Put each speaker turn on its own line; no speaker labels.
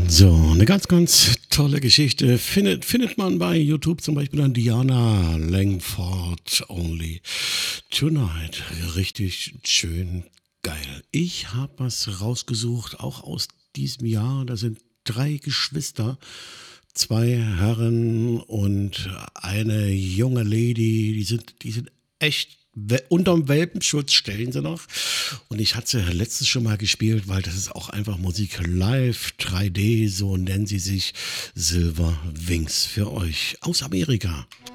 So, eine ganz, ganz tolle Geschichte. Findet man bei YouTube zum Beispiel an Diana Langford Only Tonight. Richtig schön geil. Ich habe was rausgesucht, auch aus diesem Jahr. Da sind drei Geschwister, zwei Herren und eine junge Lady. Die sind echt unterm Welpenschutz, stellen sie noch. Und ich hatte sie letztens schon mal gespielt, weil das ist auch einfach Musik live, 3D, so nennen sie sich. Silver Wings für euch aus Amerika.